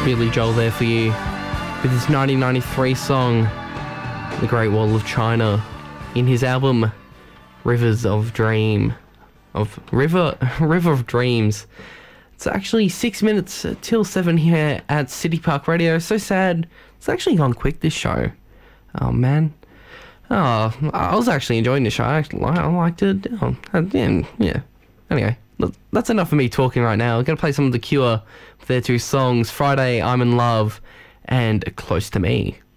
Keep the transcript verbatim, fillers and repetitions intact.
Billy Joel there for you with his nineteen ninety-three song, The Great Wall of China, in his album Rivers of Dream, of River, River of Dreams. It's actually six minutes till seven here at City Park Radio. So sad. It's actually gone quick, this show. Oh, man. Oh, I was actually enjoying the show. I, actually, I liked it. Oh, yeah, yeah. Anyway, that's enough of me talking right now. I'm going to play some of The Cure with their two songs, Friday, I'm in Love, and Close to Me.